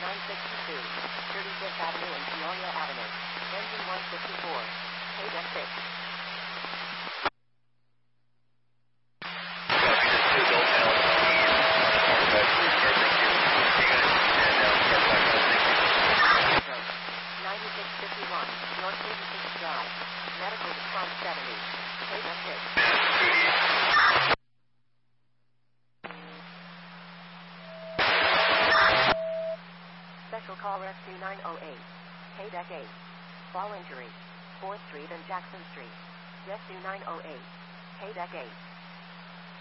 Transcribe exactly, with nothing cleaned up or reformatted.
nine sixty-two, thirty-fifth Avenue and Peoria Avenue. Engine one fifty-four. K deck six. ninety-six fifty-one, North thirty-sixth Drive. Medical response seventy. K deck six. Special call rescue nine oh eight. K deck eight. Fall injury. fourth Street and Jackson Street. Rescue nine oh eight. K deck eight.